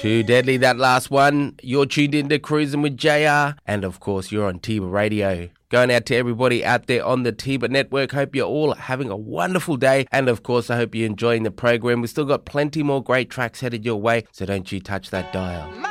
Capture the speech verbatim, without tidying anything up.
Too deadly, that last one. You're tuned into Cruising with J R. And of course, you're on Tiba Radio. Going out to everybody out there on the Tiba Network. Hope you're all having a wonderful day. And of course, I hope you're enjoying the program. We've still got plenty more great tracks headed your way. So don't you touch that dial.